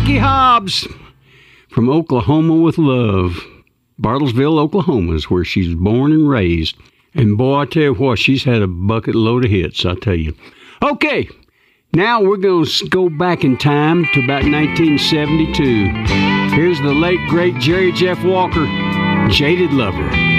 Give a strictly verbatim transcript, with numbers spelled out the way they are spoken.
Becky Hobbs from Oklahoma with Love. Bartlesville, Oklahoma is where she's born and raised. And boy, I tell you what, she's had a bucket load of hits, I tell you. Okay, now we're going to go back in time to about nineteen seventy-two. Here's the late, great Jerry Jeff Walker, Jaded Lover.